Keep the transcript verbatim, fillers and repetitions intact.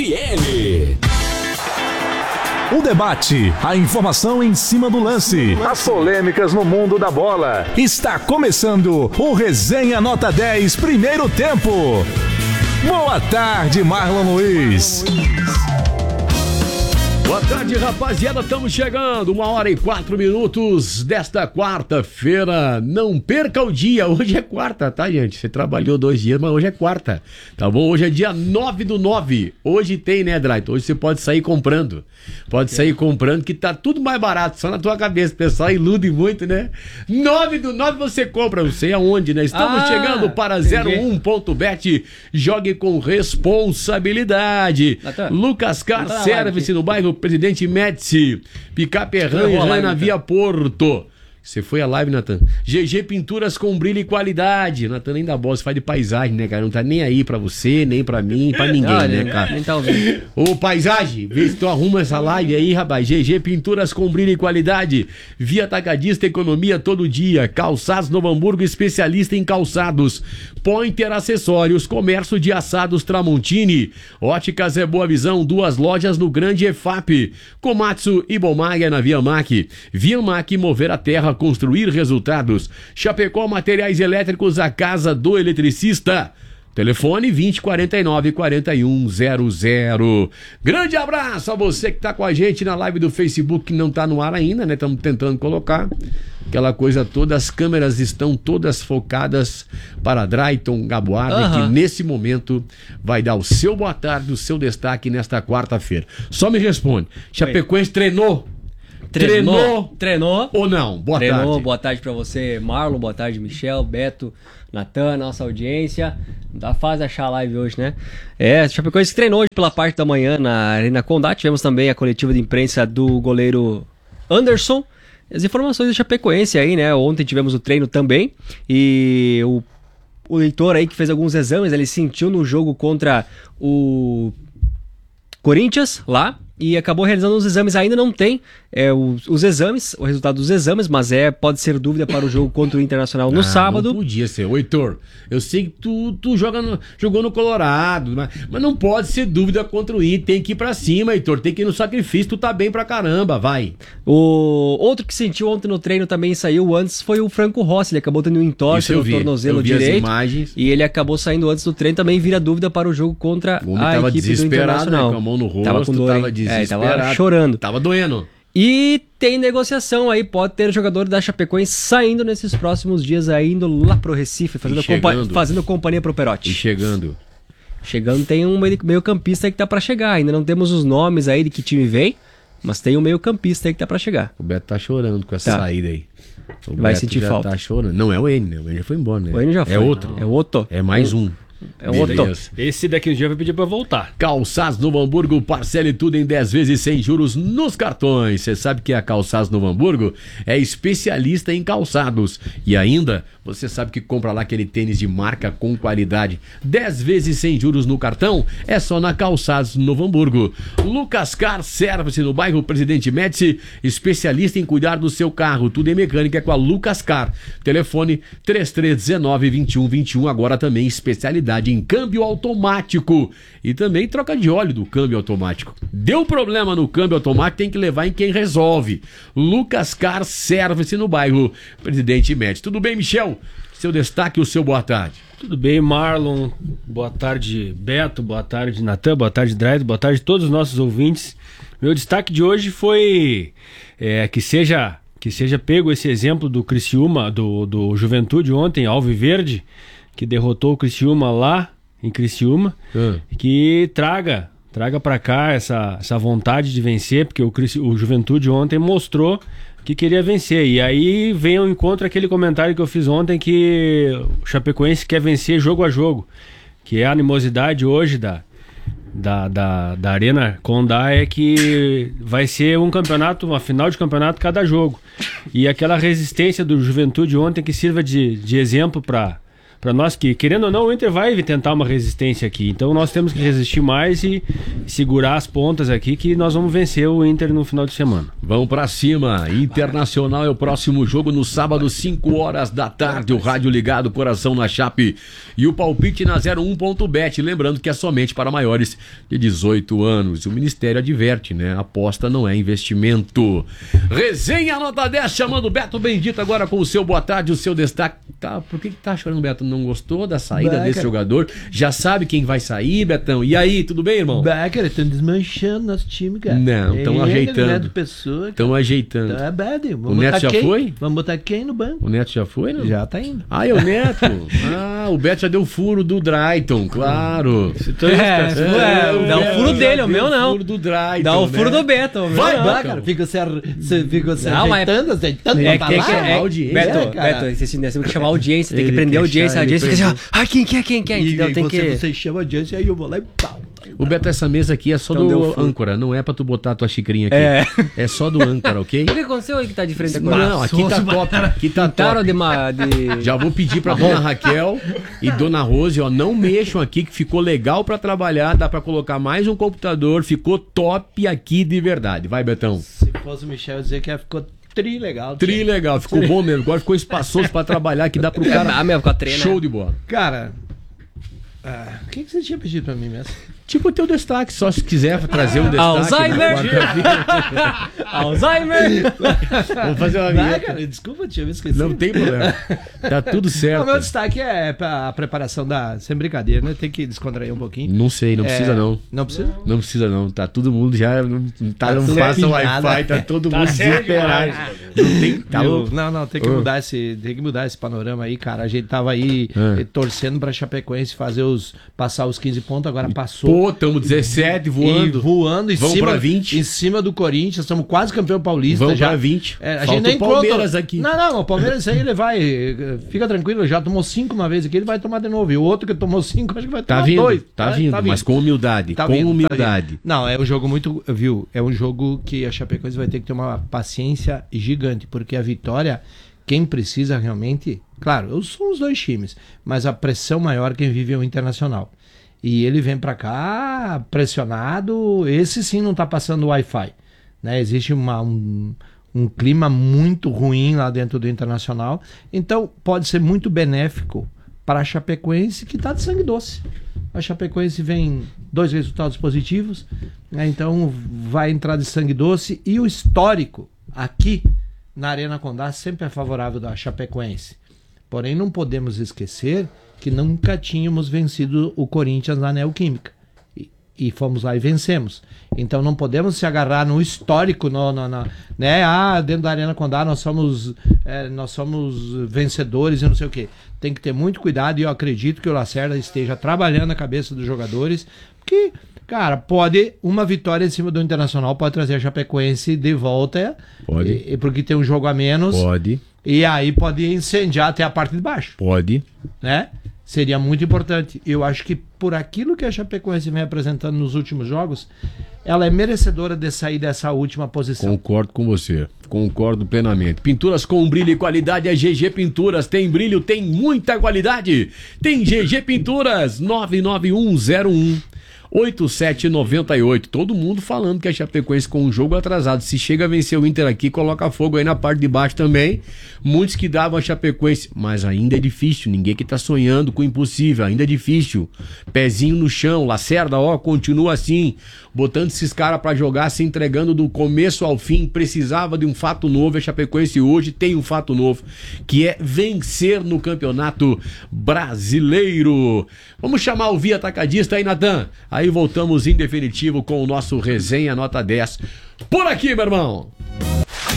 F M. O debate, a informação em cima do lance, as polêmicas no mundo da bola. Está começando o Resenha Nota dez, primeiro tempo. Boa tarde, Marlon Luiz. Boa tarde, rapaziada, estamos chegando, uma hora e quatro minutos desta quarta-feira. Não perca o dia, hoje é quarta, tá, gente? Você trabalhou dois dias, mas hoje é quarta, tá bom? Hoje é dia nove do nove, hoje tem, né, Draito? Hoje você pode sair comprando, pode sair comprando que tá tudo mais barato, só na tua cabeça, o pessoal ilude muito, né? nove do nove você compra, não sei aonde, né? Estamos ah, chegando para zero um ponto bet, jogue com responsabilidade. Natan, Lucas Car Service no bairro Presidente Médici, Picape Erran na Via Porto. Você foi a live, Natan? G G Pinturas com brilho e qualidade. Natan nem dá bola, você faz de paisagem, né, cara? Não tá nem aí pra você, nem pra mim, pra ninguém, não, né, cara? Nem tá ouvindo. Ô, paisagem, vê se tu arruma essa live aí, rapaz. G G Pinturas com brilho e qualidade. Via Atacadista, economia todo dia. Calçados Novo Hamburgo, especialista em calçados. Pointer Acessórios, comércio de assados Tramontini. Óticas é Boa Visão, duas lojas no Grande E F A P. Komatsu e Bomaga na Via Mac. Via Mac, mover a terra, construir resultados. Chapecó Materiais Elétricos, a casa do eletricista. Telefone vinte, quarenta e nove, quarenta e um zero zero. Grande abraço a você que tá com a gente na live do Facebook, que não tá no ar ainda, né? Estamos tentando colocar aquela coisa toda. As câmeras estão todas focadas para Drayton Gaboada, uhum. que nesse momento vai dar o seu boa tarde, o seu destaque nesta quarta-feira. Só me responde. Chapecoense treinou? Treinou, treinou, treinou ou não? Boa treinou, tarde. Boa tarde pra você, Marlon. Boa tarde, Michel, Beto, Natan, nossa audiência. Não dá fácil achar a live hoje, né? É, o Chapecoense treinou hoje pela parte da manhã na Arena Condá. Tivemos também a coletiva de imprensa do goleiro Anderson. As informações do Chapecoense aí, né? Ontem tivemos o treino também. E o, o leitor aí que fez alguns exames, ele sentiu no jogo contra o Corinthians lá. E acabou realizando os exames, ainda não tem é, os, os exames, o resultado dos exames, mas é, pode ser dúvida para o jogo contra o Internacional no ah, sábado. Não podia ser. Ô, Heitor, eu sei que tu, tu joga no, jogou no Colorado, mas, mas não pode ser dúvida contra o Inter, tem que ir pra cima, Heitor, tem que ir no sacrifício, tu tá bem pra caramba, vai. O outro que sentiu ontem no treino também saiu antes foi o Franco Rossi, ele acabou tendo um entorse no vi. tornozelo direito. Imagens. E ele acabou saindo antes do treino, também vira dúvida para o jogo contra o a tava equipe do Internacional. Né, com a mão no rosto, tava com dor, tava desesperado. É, tava chorando. Tava doendo. E tem negociação aí, pode ter jogador da Chapecoense saindo nesses próximos dias aí, indo lá pro Recife, fazendo, compa- fazendo companhia pro Perotti. E chegando. Chegando tem um meio campista aí que tá pra chegar, ainda não temos os nomes aí de que time vem, mas tem um meio campista aí que tá pra chegar. O Beto tá chorando com essa tá. saída aí. O Vai Beto sentir já falta. Tá chorando. Não é o N, né? O N já foi embora, né? O N já foi. É outro. É outro. É mais um. É outro. Esse daqui um dia vai pedir pra voltar. Calçados Novo Hamburgo, parcele tudo em dez vezes sem juros nos cartões. Você sabe que a Calçados Novo Hamburgo é especialista em calçados. E ainda, você sabe que compra lá aquele tênis de marca com qualidade. dez vezes sem juros no cartão é só na Calçados Novo Hamburgo. Lucas Car Service no bairro Presidente Médici, especialista em cuidar do seu carro. Tudo em mecânica com a Lucas Car. Telefone três três um nove, dois um dois um, agora também especialidade em câmbio automático e também troca de óleo do câmbio automático. Deu problema no câmbio automático, tem que levar em quem resolve. Lucas Car Service no bairro Presidente Médici. Tudo bem, Michel? Seu destaque e o seu boa tarde. Tudo bem, Marlon. Boa tarde, Beto. Boa tarde, Natan. Boa tarde, Draito. Boa tarde a todos os nossos ouvintes. Meu destaque de hoje foi é, que seja que seja pego esse exemplo do Criciúma, do, do Juventude ontem, Alviverde, que derrotou o Criciúma lá em Criciúma, uhum. que traga, traga para cá essa, essa vontade de vencer, porque o, Crici, o Juventude ontem mostrou que queria vencer. E aí vem ao encontro aquele comentário que eu fiz ontem, que o Chapecoense quer vencer jogo a jogo, que é a animosidade hoje da, da, da, da Arena Condá, é que vai ser um campeonato, uma final de campeonato cada jogo. E aquela resistência do Juventude ontem que sirva de, de exemplo para para nós que, querendo ou não, o Inter vai tentar uma resistência aqui. Então nós temos que resistir mais e segurar as pontas aqui, que nós vamos vencer o Inter no final de semana. Vamos pra cima. Internacional é o próximo jogo no sábado, cinco horas da tarde. O rádio ligado, coração na chape. E o palpite na zero um ponto bet. Lembrando que é somente para maiores de dezoito anos. O Ministério adverte, né? Aposta não é investimento. Resenha nota dez, chamando o Beto Bendito agora com o seu boa tarde, o seu destaque. Tá, por que que tá chorando, Beto? Não gostou da saída Becker. desse jogador? Já sabe quem vai sair, Betão? E aí, tudo bem, irmão? Becker, estão desmanchando nosso time, cara. Não, estão ajeitando. Neto Pessoa. Estão ajeitando. Tá bad. O Neto já quem? foi? Vamos botar quem no banco? O Neto já foi, não? Já tá indo. Ah, é o Neto. Ah, o Beto já deu furo do Drayton, claro. É, é, dá o furo dele, o meu não. Furo do Drayton, Dá o né? furo do Beto, o meu Vai, não. Vai, cara. Fica se, ar... se, fica se Não, mas- ajeitando, ajeitando É, pra que, é, lá. que, é, audiência. Beto, É, cara. Beto, você tem que chamar a audiência, tem que Ele prender a quer audiência, achar, a ele audiência fica assim, prende. ó, ah, quem quer, quem quer, E, entendeu? e Tem você, que... você chama a audiência e aí eu vou lá e pau. O Beto, essa mesa aqui é só Então deu do furo. âncora, não é pra tu botar a tua xicrinha aqui. É. É só do âncora, ok? O que aconteceu aí que tá de frente agora? Não, aqui tá top. Aqui tá Pintaram top. de, ma- de... Já vou pedir pra dona Raquel e dona Rose, ó, não mexam aqui que ficou legal pra trabalhar, dá pra colocar mais um computador, ficou top aqui de verdade. Vai, Betão. Se fosse o Michel, eu ia dizer que ficou tri legal. Tri legal, ficou bom mesmo. Agora ficou espaçoso pra trabalhar, que dá pro cara. Ah, meu, com a treina. Show de bola. Cara, ah, o que, que você tinha pedido pra mim mesmo? Tipo o teu destaque, só se quiser trazer um destaque. Alzheimer! na quarta-feira. Alzheimer! Vamos fazer uma Vai, vinheta. cara, desculpa, tinha me esquecido. Não tem problema. Tá tudo certo. O meu destaque é pra- a preparação da... Sem brincadeira, né? Tem que descontrair um pouquinho. Não sei, não É, precisa não. Não precisa? Não precisa não. Tá todo mundo já. Não, tá, Tá não tudo faça empinado. Wi-Fi, tá todo Tá mundo sério desesperado. demais, Não tem. Tá Viu? louco. Não, não, tem que Ô. mudar esse, tem que mudar esse panorama aí, cara. A gente tava aí É. eh, torcendo pra Chapecoense fazer os passar os quinze pontos, agora passou. Pô, tamo dezessete E voando. voando em Vamos cima pra vinte. em cima do Corinthians, estamos quase campeão paulista Vamos já. pra vinte. É, a Falta gente nem o Palmeiras conta. aqui. Não, não, o Palmeiras isso aí ele vai, eh, fica tranquilo, já tomou cinco uma vez aqui, ele vai tomar de novo. E o outro que tomou cinco, acho que vai Tá tomar vindo, dois. tá vindo, mas com humildade. Tá com vindo, tá humildade. vindo. Não, é um jogo muito, viu? É um jogo que a Chapecoense vai ter que ter uma paciência gigante, porque a vitória, quem precisa realmente, claro, são os dois times, mas a pressão maior quem vive é o Internacional. E ele vem pra cá pressionado, esse sim não tá passando Wi-Fi, né? Existe uma, um, um clima muito ruim lá dentro do Internacional, então pode ser muito benéfico para a Chapecoense, que está de sangue doce. A Chapecoense vem dois resultados positivos, né? Então vai entrar de sangue doce, e o histórico aqui na Arena Condá sempre é favorável da Chapecoense. Porém, não podemos esquecer que nunca tínhamos vencido o Corinthians na Neoquímica. E, e fomos lá e vencemos. Então não podemos se agarrar no histórico, no, no, no, né? Ah, dentro da Arena Condá nós somos, é, nós somos vencedores e não sei o quê. Tem que ter muito cuidado, e eu acredito que o Lacerda esteja trabalhando a cabeça dos jogadores, porque, cara, pode, uma vitória em cima do Internacional pode trazer a Chapecoense de volta. Pode. E, e porque tem um jogo a menos. Pode, E aí pode incendiar até a parte de baixo, pode. né? Seria muito importante. Eu acho que por aquilo que a Chapecoense vem apresentando nos últimos jogos, ela é merecedora de sair dessa última posição. Concordo com você. Concordo plenamente. Pinturas com brilho e qualidade é G G Pinturas. Tem brilho, tem muita qualidade. Tem G G Pinturas. nove nove um zero um oito sete nove oito. Todo mundo falando que a Chapecoense com um jogo atrasado, se chega a vencer o Inter aqui, coloca fogo aí na parte de baixo também. Muitos que davam a Chapecoense, mas ainda é difícil. Ninguém que tá sonhando com o impossível, ainda é difícil. Pezinho no chão, Lacerda, ó, continua assim, botando esses caras pra jogar, se entregando do começo ao fim. Precisava de um fato novo. A Chapecoense hoje tem um fato novo, que é vencer no Campeonato Brasileiro. Vamos chamar o Via Atacadista aí, Natan. Aí voltamos em definitivo com o nosso Resenha Nota dez. Por aqui, meu irmão.